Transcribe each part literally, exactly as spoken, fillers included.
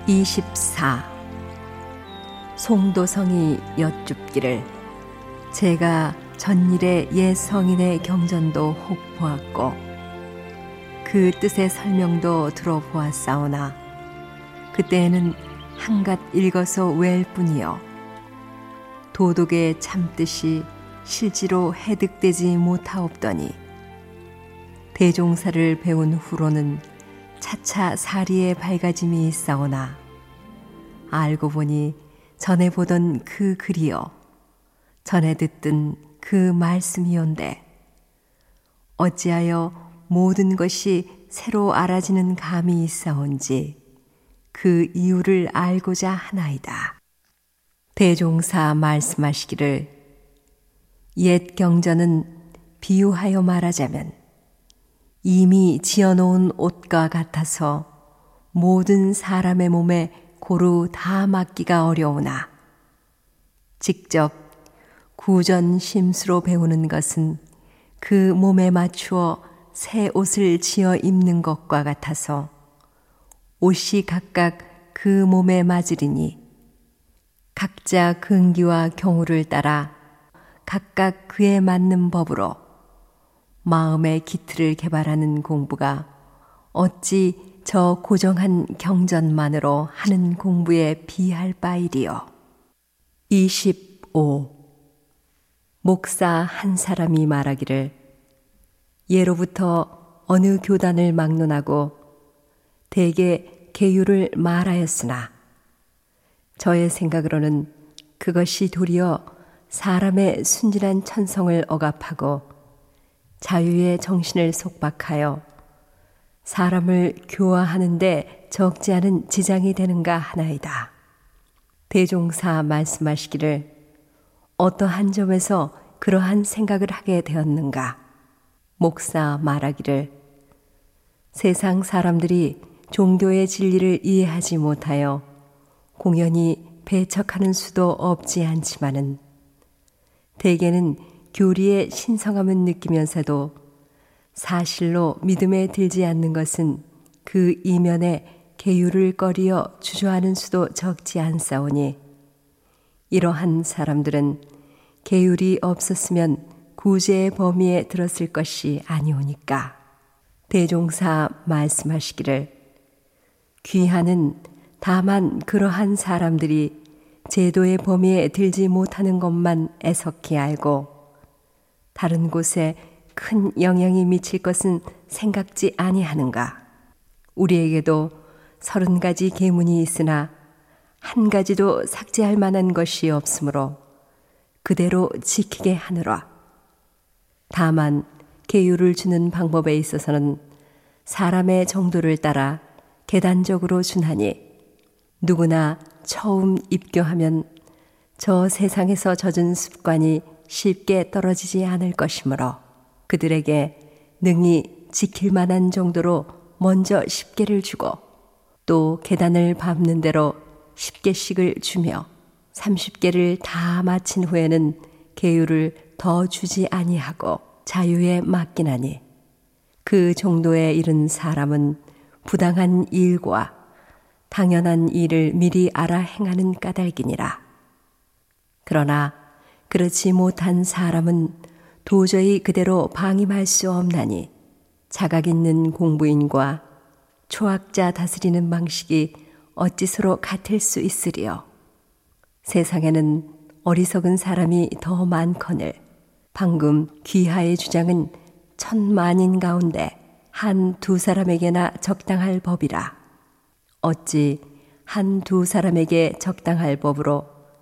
이십사. 송도성이 여쭙기를 제가 전일의 옛 성인의 경전도 혹 보았고 그 뜻의 설명도 들어보았사오나 그때에는 한갓 읽어서 외일 뿐이요 도독의 참뜻이 실지로 해득되지 못하옵더니 대종사를 배운 후로는 차차 사리의 밝아짐이 있사오나 알고 보니 전에 보던 그 글이요 전에 듣던 그 말씀이온데 어찌하여 모든 것이 새로 알아지는 감이 있사온지 그 이유를 알고자 하나이다. 대종사 말씀하시기를 옛 경전은 비유하여 말하자면 이미 지어놓은 옷과 같아서 모든 사람의 몸에 고루 다 맞기가 어려우나 직접 구전 심수로 배우는 것은 그 몸에 맞추어 새 옷을 지어 입는 것과 같아서 옷이 각각 그 몸에 맞으리니 각자 근기와 경우를 따라 각각 그에 맞는 법으로 마음의 기틀을 개발하는 공부가 어찌 저 고정한 경전만으로 하는 공부에 비할 바이리요. 이십오. 목사 한 사람이 말하기를 예로부터 어느 교단을 막론하고 대개 계율을 말하였으나 저의 생각으로는 그것이 도리어 사람의 순진한 천성을 억압하고 자유의 정신을 속박하여 사람을 교화하는 데 적지 않은 지장이 되는가 하나이다. 대종사 말씀하시기를 어떠한 점에서 그러한 생각을 하게 되었는가? 목사 말하기를 세상 사람들이 종교의 진리를 이해하지 못하여 공연히 배척하는 수도 없지 않지만은 대개는 교리의 신성함은 느끼면서도 사실로 믿음에 들지 않는 것은 그 이면에 계율을 꺼리어 주저하는 수도 적지 않사오니 이러한 사람들은 계율이 없었으면 구제의 범위에 들었을 것이 아니오니까. 대종사 말씀하시기를 귀하는 다만 그러한 사람들이 제도의 범위에 들지 못하는 것만 애석히 알고 다른 곳에 큰 영향이 미칠 것은 생각지 아니하는가. 우리에게도 서른 가지 계문이 있으나 한 가지도 삭제할 만한 것이 없으므로 그대로 지키게 하느라. 다만 계율을 주는 방법에 있어서는 사람의 정도를 따라 계단적으로 준하니 누구나 처음 입교하면 저 세상에서 젖은 습관이 쉽게 떨어지지 않을 것이므로 그들에게 능히 지킬 만한 정도로 먼저 십 개를 주고 또 계단을 밟는 대로 십 개씩을 주며 삼십 개를 다 마친 후에는 계율을 더 주지 아니하고 자유에 맡기나니 그 정도에 이른 사람은 부당한 일과 당연한 일을 미리 알아 행하는 까닭이니라. 그러나 그렇지 못한 사람은 도저히 그대로 방임할 수 없나니 자각 있는 공부인과 초학자 다스리는 방식이 어찌 서로 같을 수 있으리요. 세상에는 어리석은 사람이 더 많거늘 방금 귀하의 주장은 천만인 가운데 한 두 사람에게나 적당할 법이라. 어찌 한 두 사람에게 적당할 법으로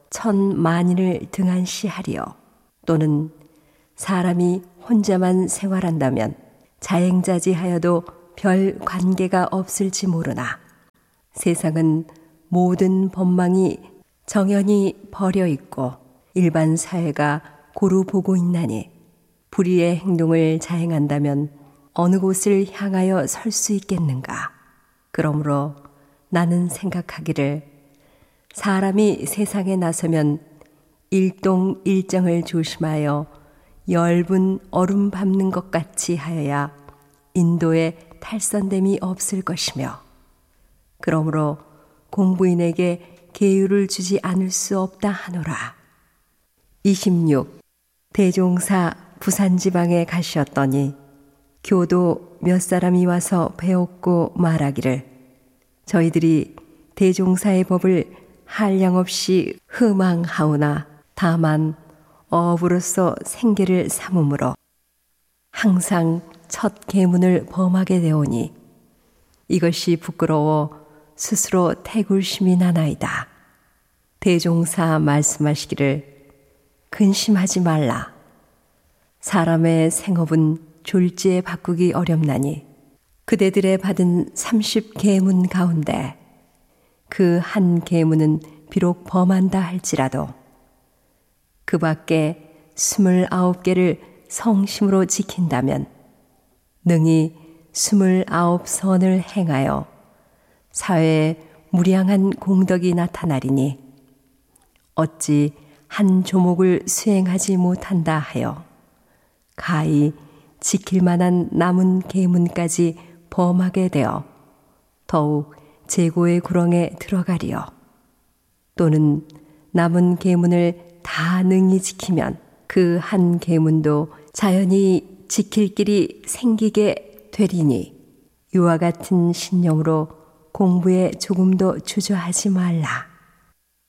천만인을 등한시하리요. 또는 사람이 혼자만 생활한다면 자행자지하여도 별 관계가 없을지 모르나 세상은 모든 법망이 정연히 버려 있고 일반 사회가 고루 보고 있나니 불의의 행동을 자행한다면 어느 곳을 향하여 설 수 있겠는가. 그러므로 나는 생각하기를 사람이 세상에 나서면 일동일정을 조심하여 열분 얼음 밟는 것 같이 하여야 인도에 탈선됨이 없을 것이며 그러므로 공부인에게 계율을 주지 않을 수 없다 하노라. 이십육. 대종사 부산지방에 가셨더니 교도 몇 사람이 와서 배웠고 말하기를 저희들이 대종사의 법을 한량없이 흠앙하오나 다만 어부로서 생계를 삼음으로 항상 첫 계문을 범하게 되오니 이것이 부끄러워 스스로 태굴심이 나나이다. 대종사 말씀하시기를 근심하지 말라. 사람의 생업은 졸지에 바꾸기 어렵나니 그대들의 받은 삼십 계문 가운데 그 한 계문은 비록 범한다 할지라도 그 밖에 스물아홉 개를 성심으로 지킨다면 능히 스물아홉 선을 행하여 사회에 무량한 공덕이 나타나리니 어찌 한 조목을 수행하지 못한다 하여 가히 지킬 만한 남은 계문까지 범하게 되어 더욱 재고의 구렁에 들어가리요. 또는 남은 계문을 다 능히 지키면 그 한 계문도 자연히 지킬 길이 생기게 되리니 이와 같은 신념으로 공부에 조금도 주저하지 말라.